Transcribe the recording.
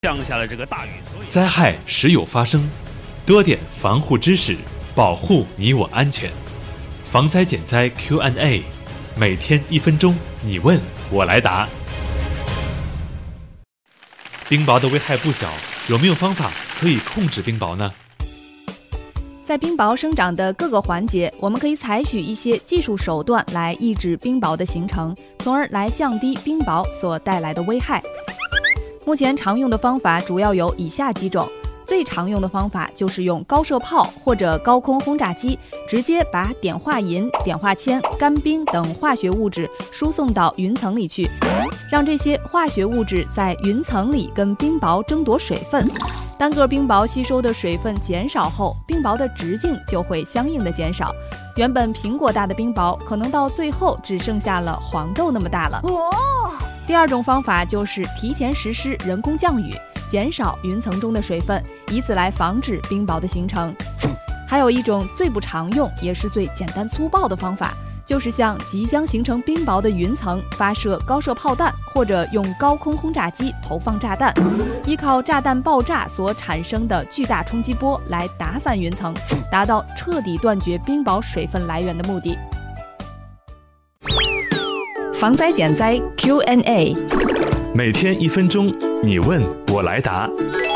降下了这个大雨， 灾害时有发生，多点防护知识，保护你我安全。防灾减灾 Q&A， 每天1分钟，你问我来答。冰雹的危害不小，有没有方法可以控制冰雹呢？ 在冰雹生长的各个环节，我们可以采取一些技术手段来抑制冰雹的形成，从而来降低冰雹所带来的危害。目前常用的方法主要有以下几种。最常用的方法就是用高射炮或者高空轰炸机，直接把碘化银、碘化铅、干冰等化学物质输送到云层里去，让这些化学物质在云层里跟冰雹争夺水分。单个冰雹吸收的水分减少后，冰雹的直径就会相应的减少。原本苹果大的冰雹，可能到最后只剩下了黄豆那么大了。第二种方法就是提前实施人工降雨，减少云层中的水分，以此来防止冰雹的形成。还有一种最不常用也是最简单粗暴的方法，就是向即将形成冰雹的云层发射高射炮弹，或者用高空轰炸机投放炸弹，依靠炸弹爆炸所产生的巨大冲击波来打散云层，达到彻底断绝冰雹水分来源的目的。防灾减灾 Q&A， 每天1分钟，你问我来答。